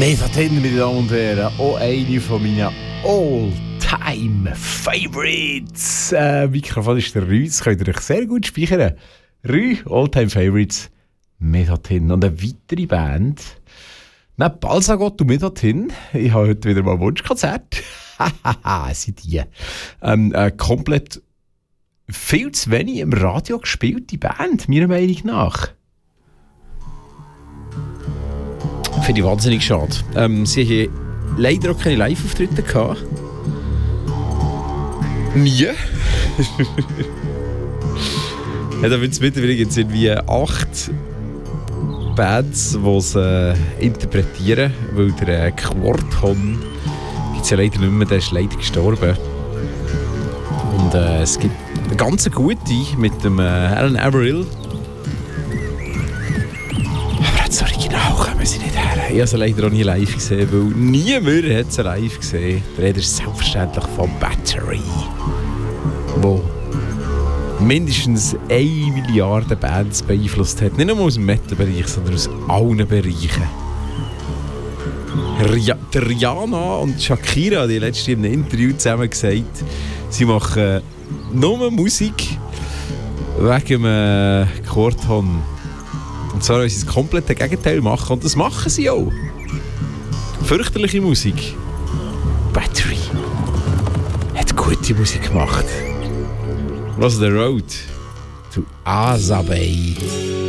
Metathin, meine Damen und Herren, auch eine von meinen All-Time-Favorites. Mikrofon ist der Rü, das könnt ihr euch sehr gut speichern. Rü, All-Time-Favorites, Metathin. Und eine weitere Band, neben Balsagot und Metathin, ich habe heute wieder mal ein Wunschkonzert. Hahaha, sind die. Komplett viel zu wenig im Radio gespielte Band, meiner Meinung nach. Finde ich wahnsinnig schade. Sie haben leider auch keine Live-Auftritte gehabt. Nie. Ja, da mittlerweile gibt es irgendwie 8 Bands, die es interpretieren, weil der Quarton gibt es ja leider nicht mehr, der ist leider gestorben. Und es gibt eine ganz gute mit dem Alan Averill. Aber das Original kommen sie nicht her. Ich habe sie leider auch nie live gesehen, weil niemand hat sie live gesehen. Der Rede ist selbstverständlich von Battery, wo mindestens 1 Milliarde Bands beeinflusst hat. Nicht nur aus dem Metal-Bereich, sondern aus allen Bereichen. Rihanna und Shakira, die letzte in einem Interview zusammen gesagt, sie machen nur Musik wegen dem Quarton. Und zwar wollen sie das komplette Gegenteil machen. Und das machen sie auch. Fürchterliche Musik. Battery hat gute Musik gemacht. Was the road to Azabey.